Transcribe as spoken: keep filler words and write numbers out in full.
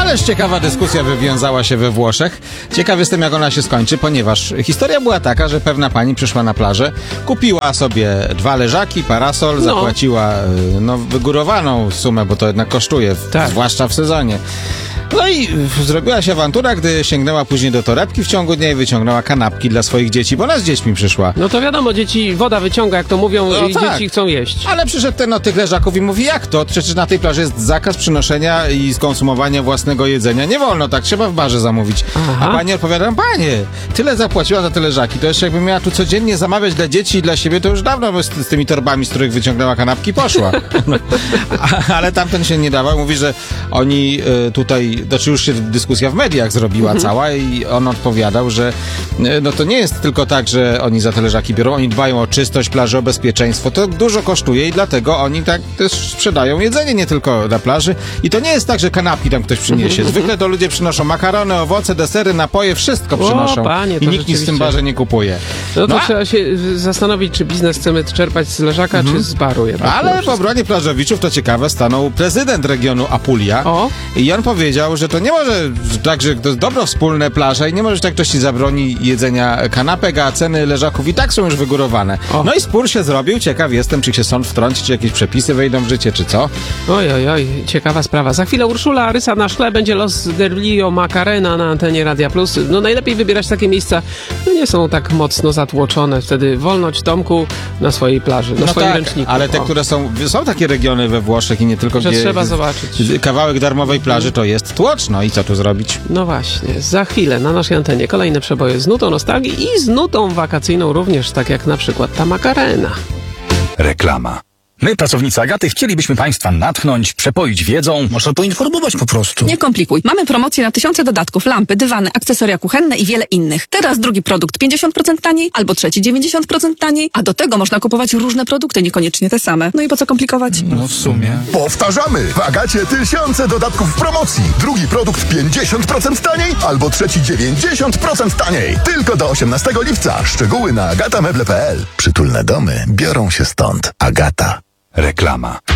Ależ ciekawa dyskusja wywiązała się we Włoszech. Ciekaw jestem, jak ona się skończy, ponieważ historia była taka, że pewna pani przyszła na plażę, kupiła sobie dwa leżaki, parasol, No. zapłaciła no, wygórowaną sumę, bo to jednak kosztuje, Tak. zwłaszcza w sezonie. No i zrobiła się awantura, gdy sięgnęła później do torebki w ciągu dnia i wyciągnęła kanapki dla swoich dzieci, bo ona z dziećmi przyszła. No to wiadomo, dzieci, woda wyciąga, jak to mówią, No i tak. dzieci chcą jeść. Ale przyszedł ten od tych leżaków i mówi, jak to? Przecież na tej plaży jest zakaz przynoszenia i skonsumowania własnego jedzenia. Nie wolno tak, trzeba w barze zamówić. Aha. A pani odpowiada, panie, tyle zapłaciła za te leżaki, to jeszcze jakby miała tu codziennie zamawiać dla dzieci i dla siebie, to już dawno by z, z tymi torbami, z których wyciągnęła kanapki, poszła. No. A, ale tamten się nie dawał, mówi, że oni y, tutaj, znaczy już się dyskusja w mediach zrobiła Mhm. cała i on odpowiadał, że y, no to nie jest tylko tak, że oni za te leżaki biorą, oni dbają o czystość plaży, o bezpieczeństwo, to dużo kosztuje i dlatego oni tak też sprzedają jedzenie, nie tylko na plaży i to nie jest tak, że kanapki tam ktoś przyniesie. Zwykle to ludzie przynoszą makarony, owoce, desery, napoje, wszystko przynoszą panie, to i nikt nic w tym rzeczywiście. barze nie kupuje. No to No, a- trzeba się zastanowić, czy biznes chcemy czerpać z leżaka, czy z baru jednak. Ale mimo w obronie plażowiczów, to ciekawe, stanął prezydent regionu Apulia. O. I on powiedział, że to nie może tak, że to jest dobro wspólne plaża i nie może, że tak ktoś ci zabroni jedzenia kanapek, a ceny leżaków i tak są już wygórowane. O. No i spór się zrobił. Ciekaw jestem, czy się sąd wtrąci, czy jakieś przepisy wejdą w życie, czy co. Oj, oj, oj, ciekawa sprawa. Za chwilę Urszula Rysa na szkle, będzie Los del Rio Macarena na antenie Radia Plus. No najlepiej wybierać takie miejsca, no nie są tak mocno zatłoczone. Wtedy wolność Tomku na swojej plaży, na No swoim tak, ręczniku. ale te, O. które są, są takie regiony we Włoszech i nie tylko, Że gdzie trzeba zobaczyć. kawałek darmowej plaży to jest tłoczno i co tu zrobić? No właśnie, za chwilę na naszej antenie kolejne przeboje z nutą nostalgii i z nutą wakacyjną również, tak jak na przykład ta Macarena. Reklama. My, pracownicy Agaty, chcielibyśmy Państwa natchnąć, przepoić wiedzą. Może poinformować po prostu. Nie komplikuj. Mamy promocję na tysiące dodatków, lampy, dywany, akcesoria kuchenne i wiele innych. Teraz drugi produkt pięćdziesiąt procent taniej, albo trzeci dziewięćdziesiąt procent taniej, a do tego można kupować różne produkty, niekoniecznie te same. No i po co komplikować? No w sumie. Powtarzamy! W Agacie tysiące dodatków w promocji. Drugi produkt pięćdziesiąt procent taniej, albo trzeci dziewięćdziesiąt procent taniej. Tylko do osiemnastego lipca. Szczegóły na agata meble kropka p l. Przytulne domy biorą się stąd. Agata. Reklama.